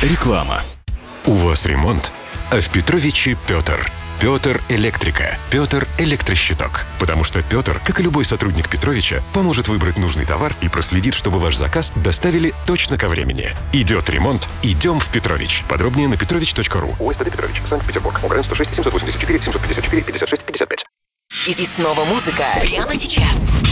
Реклама. У вас ремонт, а в Петровиче Петр. Петр Электрика. Петр Электрощиток. Потому что Петр, как и любой сотрудник Петровича, поможет выбрать нужный товар и проследит, чтобы ваш заказ доставили точно ко времени. Идет ремонт, идем в Петрович. Подробнее на petrovich.ru. УСТД Петрович, Санкт-Петербург. ОГРН 106 784 754 56 55. И снова музыка. Прямо сейчас.